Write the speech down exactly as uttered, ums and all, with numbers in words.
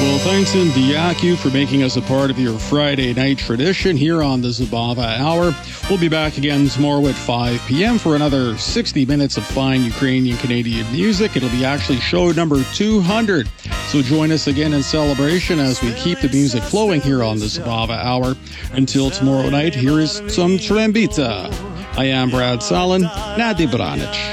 Well, thanks in Diaku for making us a part of your Friday night tradition here on the Zabava Hour. We'll be back again tomorrow at five p.m. for another sixty minutes of fine Ukrainian-Canadian music. It'll be actually show number two hundred. So join us again in celebration as we keep the music flowing here on the Zabava Hour. Until tomorrow night, here is some Trembita. I am Brad Salin, Nadi Branic.